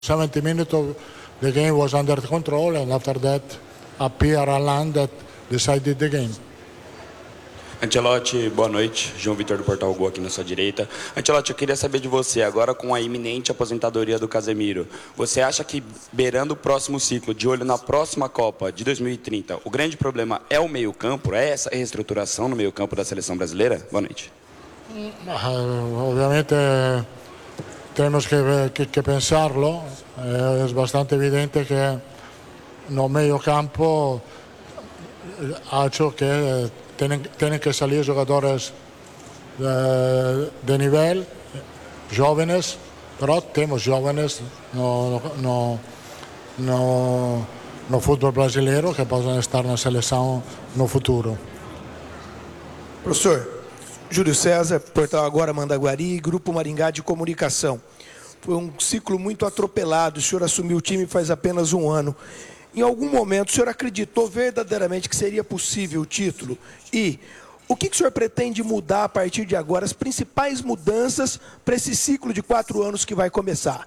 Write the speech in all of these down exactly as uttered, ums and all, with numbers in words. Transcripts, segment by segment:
seventy minutes of the game was under control, and after that appeared Alan that decided the game. Ancelotti, boa noite. João Vitor do Portal Gol aqui na sua direita. Ancelotti, eu queria saber de você, agora com a iminente aposentadoria do Casemiro, você acha que, beirando o próximo ciclo, de olho na próxima Copa de dois mil e trinta, o grande problema é o meio-campo? É essa reestruturação no meio-campo da seleção brasileira? Boa noite. Uh, obviamente temos que, que, que pensarlo. Eh, es bastante evidente que no meio-campo ha hecho que tienen, tienen que salir jugadores de, de nivel, jóvenes, pero tenemos jóvenes no, no, no, no fútbol brasileiro que possam estar na seleção no futuro. Professor, Júlio César, Portal Agora Mandaguari, Grupo Maringá de Comunicação. Foi um ciclo muito atropelado, o senhor assumiu o time faz apenas um ano. Em algum momento, o senhor acreditou verdadeiramente que seria possível o título? E o que, que o senhor pretende mudar a partir de agora, as principais mudanças para esse ciclo de quatro anos que vai começar?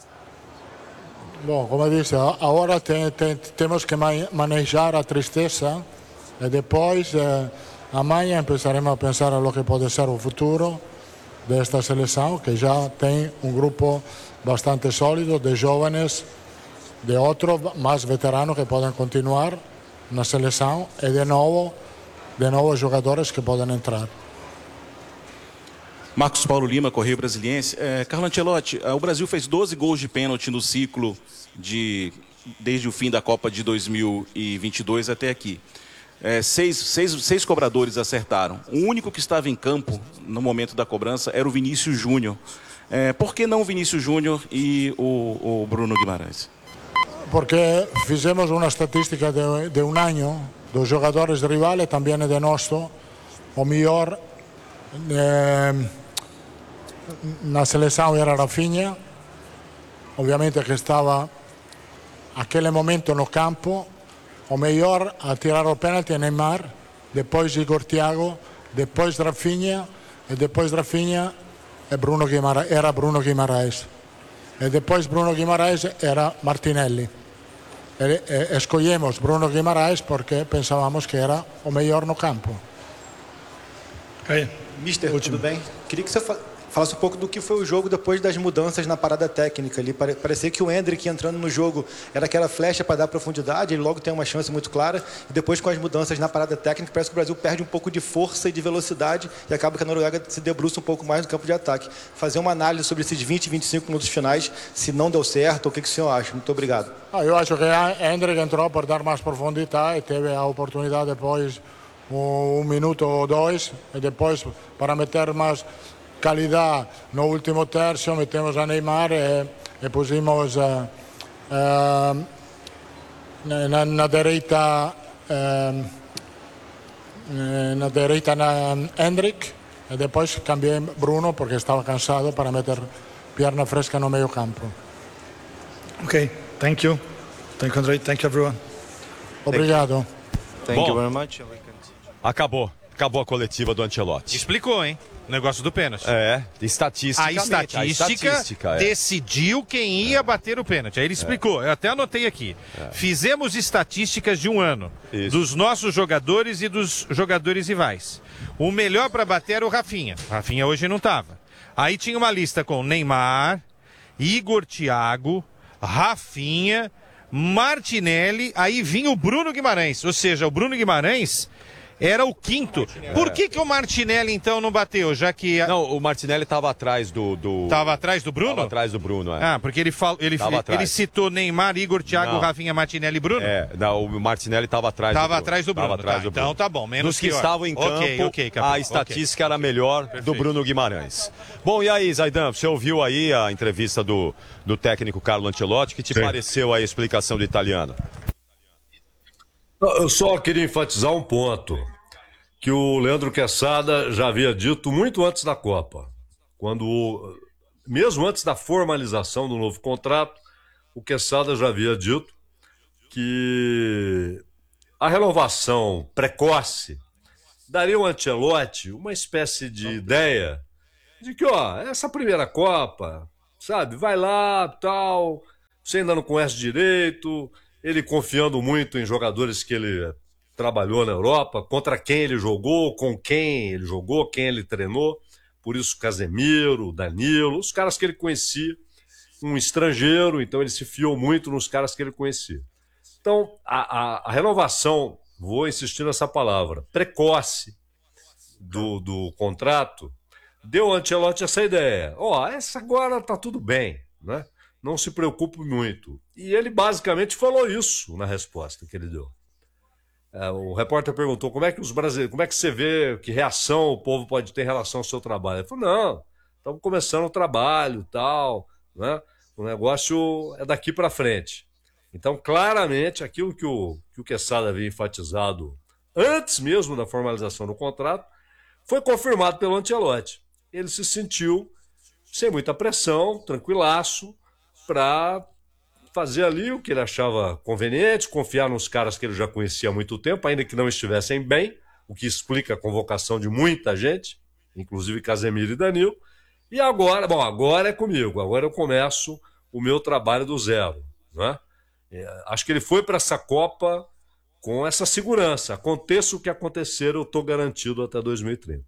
Bom, como eu disse, agora tem, tem, temos que manejar a tristeza e depois, eh, amanhã, começaremos a pensar no que pode ser o futuro desta seleção, que já tem um grupo bastante sólido de jovens, de outros mais veteranos que podem continuar na seleção e de novo, de novos jogadores que podem entrar. Marcos Paulo Lima, Correio Brasiliense. É, Carlo Ancelotti, o Brasil fez doze gols de pênalti no ciclo de, desde o fim da Copa de dois mil e vinte e dois até aqui. É, seis, seis, seis cobradores acertaram. O único que estava em campo no momento da cobrança era o Vinícius Júnior. É, por que não o Vinícius Júnior e o, o Bruno Guimarães? Porque fizemos uma estatística de, de um ano dos jogadores rivais, também de nosso, o melhor eh, na seleção era Rafinha, obviamente que estava naquele momento no campo. O melhor a tirar o pênalti é Neymar, depois Igor Thiago, depois Rafinha, e depois Rafinha é Bruno Guimarães, era Bruno Guimarães. E depois Bruno Guimarães era Martinelli. E, e, escolhemos Bruno Guimarães porque pensávamos que era o melhor no campo. Aí, Mister, Último. Tudo bem? Queria que você falasse um pouco do que foi o jogo depois das mudanças na parada técnica ali. Parecia que o Endrick entrando no jogo era aquela flecha para dar profundidade, ele logo tem uma chance muito clara, e depois com as mudanças na parada técnica, parece que o Brasil perde um pouco de força e de velocidade e acaba que a Noruega se debruça um pouco mais no campo de ataque. Fazer uma análise sobre esses vinte, vinte e cinco minutos finais, se não deu certo, o que, que o senhor acha? Muito obrigado. Ah, eu acho que o Endrick entrou para dar mais profundidade, teve a oportunidade depois um, um minuto ou dois, e depois para meter mais qualidade no último terço, metemos a Neymar e, e pusimos uh, uh, na, na direita uh, na direita na Endrick, e depois cambiei Bruno porque estava cansado para meter perna fresca no meio campo. Ok, thank you. Thank you, Andrei. Thank you, everyone. Obrigado. Thank you very much. Acabou. Acabou a coletiva do Ancelotti. Explicou, hein? O negócio do pênalti. É, estatisticamente. A estatística, a estatística é. decidiu quem ia é. bater o pênalti. Aí ele explicou, é. eu até anotei aqui. É. Fizemos estatísticas de um ano, Isso. dos nossos jogadores e dos jogadores rivais. O melhor para bater era o Rafinha. Rafinha hoje não estava. Aí tinha uma lista com Neymar, Igor Thiago, Rafinha, Martinelli, aí vinha o Bruno Guimarães. Ou seja, o Bruno Guimarães era o quinto. Por que que o Martinelli, então, não bateu? Já que... A... Não, o Martinelli estava atrás do... do... Tava atrás do Bruno? Tava atrás do Bruno, é. Ah, porque ele, fal... ele, ele, ele citou Neymar, Igor, Thiago, não. Rafinha, Martinelli e Bruno? É, não, o Martinelli estava atrás tava do Bruno. atrás do Bruno. Tava atrás tá, do Bruno. Então tá bom, menos Dos que pior. estavam em campo, okay, okay, a estatística okay. era melhor Perfeito. do Bruno Guimarães. Bom, e aí, Zaidan, você ouviu aí a entrevista do, do técnico Carlo Ancelotti? Que te Sim. pareceu a explicação do italiano? Eu só queria enfatizar um ponto que o Leandro Quesada já havia dito muito antes da Copa. Quando, mesmo antes da formalização do novo contrato, o Quesada já havia dito que a renovação precoce daria ao Ancelotti uma espécie de ideia de que, ó, essa primeira Copa, sabe, vai lá, tal, você ainda não conhece direito, ele confiando muito em jogadores que ele trabalhou na Europa, contra quem ele jogou, com quem ele jogou, quem ele treinou. Por isso Casemiro, Danilo, os caras que ele conhecia. Um estrangeiro, então ele se fiou muito nos caras que ele conhecia. Então, a, a, a renovação, vou insistir nessa palavra, precoce do, do contrato, deu ao Ancelotti essa ideia. Ó, oh, essa agora tá tudo bem, né? Não se preocupe muito. E ele basicamente falou isso na resposta que ele deu. É, o repórter perguntou como é que os brasileiros, como é que você vê, que reação o povo pode ter em relação ao seu trabalho. Ele falou, não, estamos começando o trabalho e tal, né? O negócio é daqui para frente. Então, claramente, aquilo que o, que o Quesada havia enfatizado antes mesmo da formalização do contrato, foi confirmado pelo Ancelotti. Ele se sentiu sem muita pressão, tranquilaço, para fazer ali o que ele achava conveniente, confiar nos caras que ele já conhecia há muito tempo, ainda que não estivessem bem, o que explica a convocação de muita gente, inclusive Casemiro e Danilo. E agora, bom, agora é comigo, agora eu começo o meu trabalho do zero, né? É, acho que ele foi para essa Copa com essa segurança. Aconteça o que acontecer, eu estou garantido até dois mil e trinta.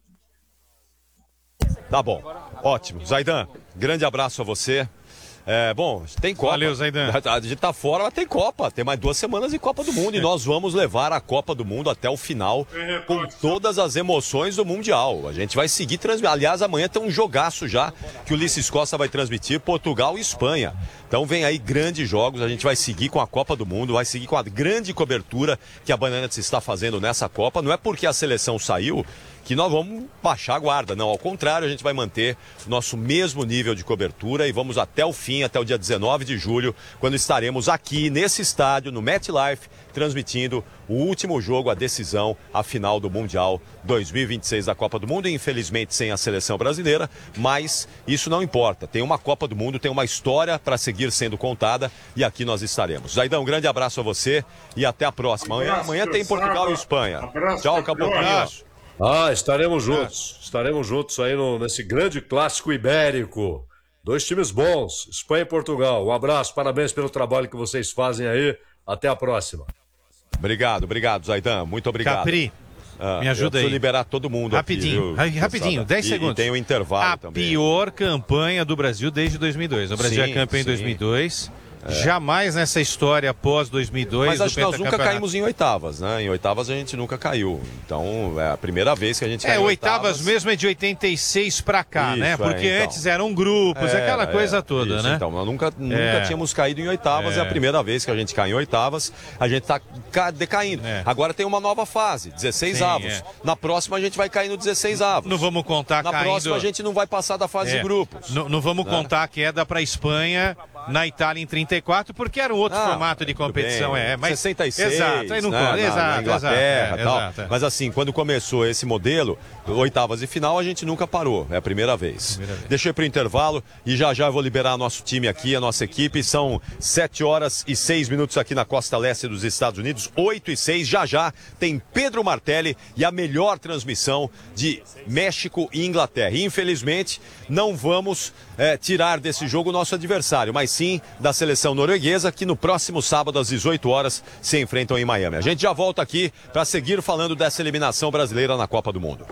Tá bom, ótimo. Zaidan, grande abraço a você. É, bom, tem Copa. Valeu, Zaidan. A gente tá fora, mas tem Copa. Tem mais duas semanas de Copa do Mundo. E nós vamos levar a Copa do Mundo até o final com todas as emoções do Mundial. A gente vai seguir transmitindo. Aliás, amanhã tem um jogaço já que o Ulisses Costa vai transmitir, Portugal e Espanha. Então vem aí grandes jogos, a gente vai seguir com a Copa do Mundo, vai seguir com a grande cobertura que a Bandeirantes está fazendo nessa Copa. Não é porque a seleção saiu que nós vamos baixar a guarda, não, ao contrário, a gente vai manter o nosso mesmo nível de cobertura e vamos até o fim, até o dia dezenove de julho, quando estaremos aqui nesse estádio, no MetLife, transmitindo o último jogo, a decisão, a final do Mundial dois mil e vinte e seis da Copa do Mundo, infelizmente sem a seleção brasileira, mas isso não importa, tem uma Copa do Mundo, tem uma história para seguir sendo contada e aqui nós estaremos. Zaidan, um grande abraço a você e até a próxima. Amanhã, amanhã tem Portugal e Espanha. Tchau, Caboclinho. Ah, estaremos juntos, estaremos juntos aí no, nesse grande clássico ibérico. Dois times bons, Espanha e Portugal. Um abraço, parabéns pelo trabalho que vocês fazem aí. Até a próxima. Obrigado, obrigado, Zaidan. Muito obrigado. Capri, ah, me ajuda aí. Eu liberar todo mundo rapidinho, aqui, rapidinho, dez segundos. E tem o intervalo a também. A pior campanha do Brasil desde dois mil e dois. O Brasil sim, é campeão sim. em dois mil e dois. É. Jamais nessa história após dois mil e dois. Mas acho que nós nunca caímos em oitavas, né? Em oitavas a gente nunca caiu. Então é a primeira vez que a gente caiu. É, oitavas, oitavas mesmo é de oitenta e seis pra cá, isso, né? Porque é, então. antes eram grupos, é, aquela coisa é, toda, isso, né? Então, nós nunca, nunca é. tínhamos caído em oitavas, é. é a primeira vez que a gente cai em oitavas, a gente tá decaindo. É. Agora tem uma nova fase, dezesseis Sim, avos. É. Na próxima a gente vai cair no dezesseis avos. Não vamos contar Na caindo... próxima a gente não vai passar da fase é. de grupos. Não, não vamos né? contar a queda pra Espanha, na Itália em trinta e quatro, porque era um outro ah, formato de competição. É, mas... sessenta e seis, exato, aí não né, conta. na, Exato, na Inglaterra exato, tal. é, exato. Mas assim, quando começou esse modelo, oitavas e final, a gente nunca parou. É a primeira vez. Primeira vez. Deixei para o intervalo e já já eu vou liberar nosso time aqui, a nossa equipe. São sete horas e seis minutos aqui na costa leste dos Estados Unidos, oito e seis. Já já tem Pedro Martelli e a melhor transmissão de México e Inglaterra. E, infelizmente, não vamos é, tirar desse jogo o nosso adversário, mas sim da seleção norueguesa, que no próximo sábado, às dezoito horas, se enfrentam em Miami. A gente já volta aqui para seguir falando dessa eliminação brasileira na Copa do Mundo.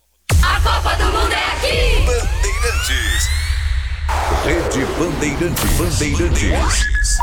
A Copa do Mundo é aqui! Bandeirantes. Rede Bandeirantes. Bandeirantes.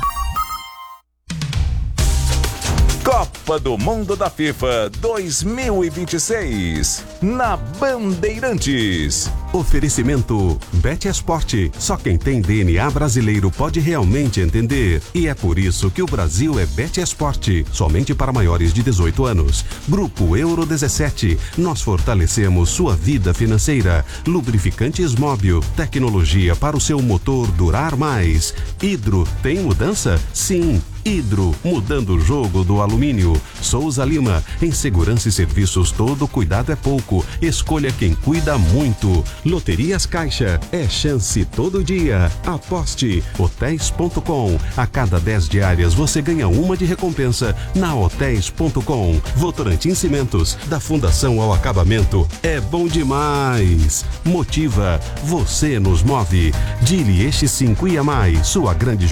Copa do Mundo da FIFA dois mil e vinte e seis, na Bandeirantes. Oferecimento BetEsport. Só quem tem D N A brasileiro pode realmente entender. E é por isso que o Brasil é BetEsport. Somente para maiores de dezoito anos. Grupo Euro dezessete. Nós fortalecemos sua vida financeira. Lubrificantes Móbil. Tecnologia para o seu motor durar mais. Hidro, tem mudança? Sim. Hidro, mudando o jogo do alumínio. Souza Lima, em segurança e serviços todo cuidado é pouco. Escolha quem cuida muito. Loterias Caixa, é chance todo dia. Aposte, hotéis ponto com. A cada dez diárias você ganha uma de recompensa na hotéis ponto com. Votorantim Cimentos, da fundação ao acabamento, é bom demais. Motiva, você nos move. Dili Este cinco e a mais, sua grande